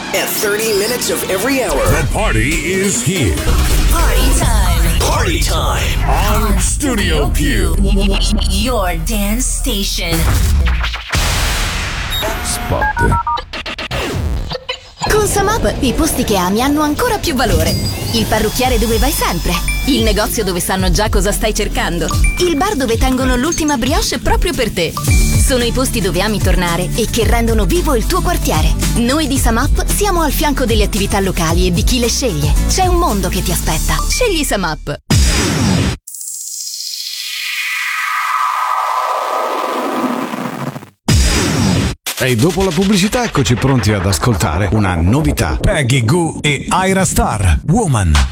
at 30 minutes of every hour. The party is here. Party time. Party time On Studio Q. Your dance station. Spot. Con SumUp i posti che ami hanno ancora più valore. Il parrucchiere dove vai sempre. Il negozio dove sanno già cosa stai cercando. Il bar dove tengono l'ultima brioche proprio per te. Sono i posti dove ami tornare e che rendono vivo il tuo quartiere. Noi di SumUp siamo al fianco delle attività locali e di chi le sceglie. C'è un mondo che ti aspetta. Scegli SumUp. E dopo la pubblicità eccoci pronti ad ascoltare una novità. Peggy Gou e Ira Star, Woman.